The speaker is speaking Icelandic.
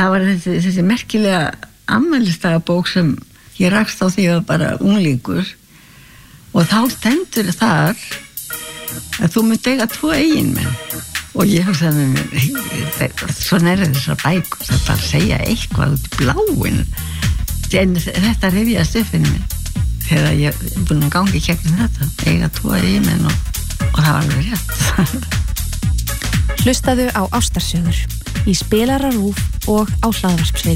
það var þessi merkilega afmælisdagabók sem ég rakst á því að bara unglingur og þá stendur þar að þú munt eiga 2 eiginmenn og ég hugsaði með mér svona þessar bækur það bara segja eitthvað út bláin en þetta rifjaðist upp fyrir mig þegar ég búin að gangi gegnum þetta eiga 2 eiginmenn og það var alveg rétt Hlustaðu á Ástarsögur í Spilara RÚV og á hlaðvarpsveitum